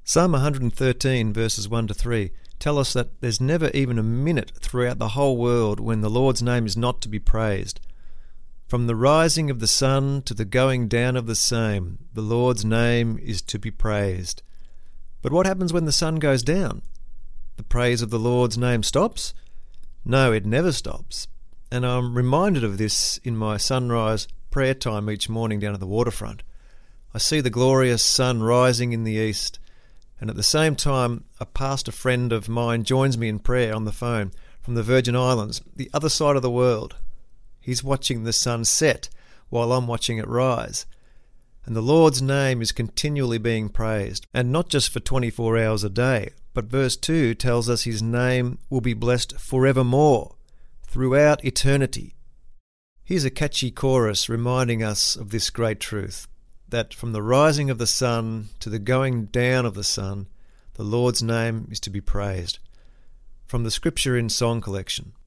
Psalm 113 verses 1 to 3 tell us that there's never even a minute throughout the whole world when the Lord's name is not to be praised. From the rising of the sun to the going down of the same, the Lord's name is to be praised. But what happens when the sun goes down? The praise of the Lord's name stops? No, it never stops. And I'm reminded of this in my sunrise prayer time each morning down at the waterfront. I see the glorious sun rising in the east, and at the same time a pastor friend of mine joins me in prayer on the phone from the Virgin Islands, the other side of the world. He's watching the sun set while I'm watching it rise. And the Lord's name is continually being praised, and not just for 24 hours a day, but verse 2 tells us his name will be blessed forevermore, throughout eternity. Here's a catchy chorus reminding us of this great truth, that from the rising of the sun to the going down of the sun, the Lord's name is to be praised. From the Scripture in Song Collection.